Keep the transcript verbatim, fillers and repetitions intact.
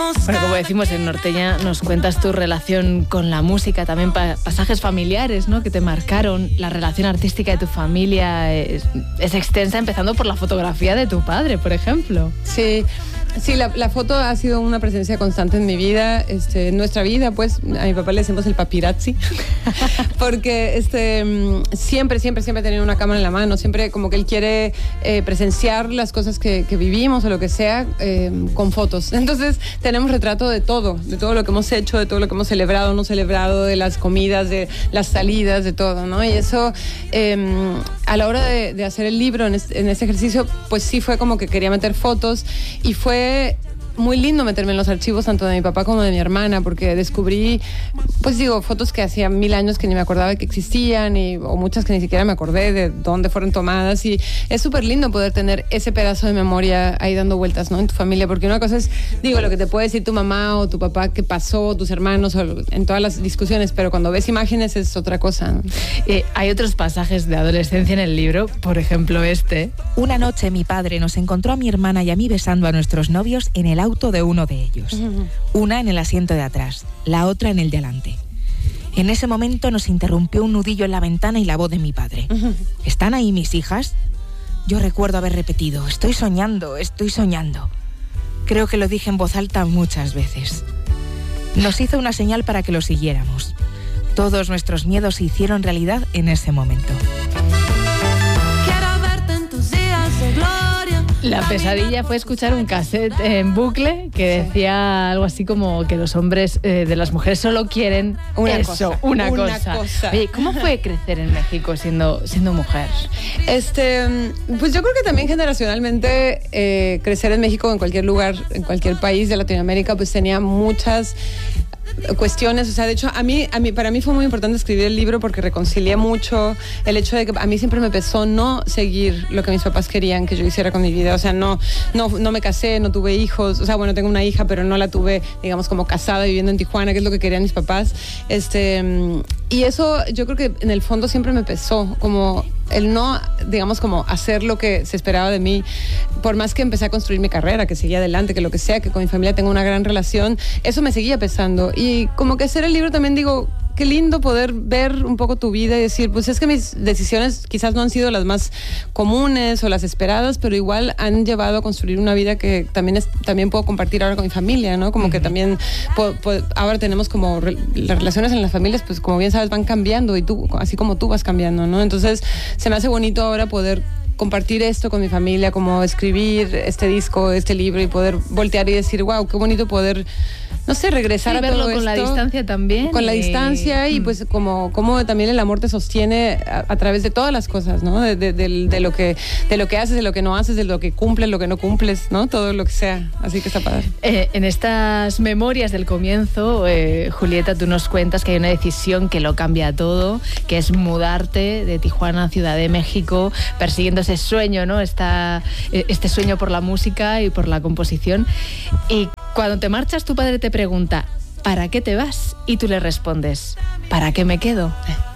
Bueno, como decimos en Norteña, nos cuentas tu relación con la música, también pa- pasajes familiares, ¿no?, que te marcaron. La relación artística de tu familia es, es extensa, empezando por la fotografía de tu padre, por ejemplo. Sí. Sí, la, la foto ha sido una presencia constante en mi vida, este, en nuestra vida, pues a mi papá le decimos el paparazzi, porque este, siempre, siempre, siempre ha tenido una cámara en la mano, siempre como que él quiere eh, presenciar las cosas que, que vivimos o lo que sea eh, con fotos. Entonces tenemos retrato de todo, de todo lo que hemos hecho, de todo lo que hemos celebrado, no celebrado, de las comidas, de las salidas, de todo, ¿no? Y eso, eh, a la hora de, de hacer el libro, en este, en este ejercicio, pues sí fue como que quería meter fotos y fue muy lindo meterme en los archivos tanto de mi papá como de mi hermana, porque descubrí, pues digo, fotos que hacía mil años que ni me acordaba que existían, y, o muchas que ni siquiera me acordé de dónde fueron tomadas, y es súper lindo poder tener ese pedazo de memoria ahí dando vueltas, ¿no?, en tu familia, porque una cosa es, digo, lo que te puede decir tu mamá o tu papá que pasó, tus hermanos, o en todas las discusiones, pero cuando ves imágenes es otra cosa, ¿no? Eh, hay otros pasajes de adolescencia en el libro, por ejemplo este. Una noche mi padre nos encontró a mi hermana y a mí besando a nuestros novios en el auto de uno de ellos. Uh-huh. Una en el asiento de atrás, la otra en el de delante. En ese momento nos interrumpió un nudillo en la ventana y la voz de mi padre. Uh-huh. ¿Están ahí mis hijas? Yo recuerdo haber repetido, estoy soñando, estoy soñando. Creo que lo dije en voz alta muchas veces. Nos hizo una señal para que lo siguiéramos. Todos nuestros miedos se hicieron realidad en ese momento. La pesadilla fue escuchar un cassette en bucle que decía algo así como que los hombres eh, de las mujeres solo quieren una eso, cosa, una, una cosa. cosa. Oye, ¿cómo fue crecer en México siendo, siendo mujer? Este, pues yo creo que también generacionalmente eh, crecer en México, en cualquier lugar, en cualquier país de Latinoamérica, pues tenía muchas cuestiones, o sea, de hecho, a mí, a mí, para mí fue muy importante escribir el libro porque reconcilié mucho el hecho de que a mí siempre me pesó no seguir lo que mis papás querían que yo hiciera con mi vida, o sea, no, no, no me casé, no tuve hijos, o sea, bueno, tengo una hija, pero no la tuve, digamos, como casada viviendo en Tijuana, que es lo que querían mis papás, este, y eso yo creo que en el fondo siempre me pesó, como el no, digamos, como hacer lo que se esperaba de mí, por más que empecé a construir mi carrera, que seguía adelante, que lo que sea, que con mi familia tengo una gran relación, eso me seguía pesando. Y como que hacer el libro también digo, qué lindo poder ver un poco tu vida y decir, pues es que mis decisiones quizás no han sido las más comunes o las esperadas, pero igual han llevado a construir una vida que también es, también puedo compartir ahora con mi familia, ¿no? Como uh-huh. que también po, po, ahora tenemos como re, las relaciones en las familias, pues como bien sabes, van cambiando y tú, así como tú vas cambiando, ¿no? Entonces se me hace bonito ahora poder compartir esto con mi familia, como escribir este disco, este libro y poder voltear y decir, wow, qué bonito poder, no sé, regresar sí, a verlo todo con esto. la distancia también. Con y... la distancia y pues como, como también el amor te sostiene a, a través de todas las cosas, ¿no? De, de, de, de, lo que, de lo que haces, de lo que no haces, de lo que cumples, lo que no cumples, ¿no? Todo lo que sea. Así que está padre. Eh, en estas memorias del comienzo, eh, Julieta, tú nos cuentas que hay una decisión que lo cambia todo, que es mudarte de Tijuana a Ciudad de México, persiguiendo ese sueño, ¿no? Esta, este sueño por la música y por la composición. Y cuando te marchas, tu padre te pregunta, ¿para qué te vas? Y tú le respondes, ¿para qué me quedo?